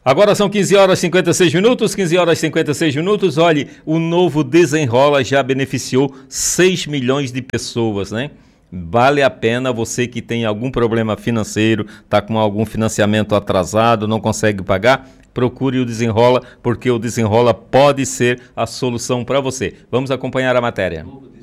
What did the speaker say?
Agora são 15 horas e 56 minutos, 15 horas e 56 minutos. Olha, o novo Desenrola já beneficiou 6 milhões de pessoas, né? Vale a pena você que tem algum problema financeiro, está com algum financiamento atrasado, não consegue pagar, procure o Desenrola, porque o Desenrola pode ser a solução para você. Vamos acompanhar a matéria.